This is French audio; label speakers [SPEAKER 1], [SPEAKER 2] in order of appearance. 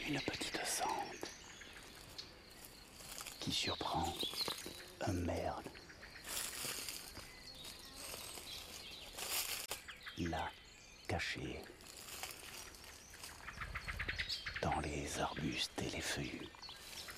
[SPEAKER 1] une petite sente qui surprend un merle. Là, caché dans les arbustes et les feuillus.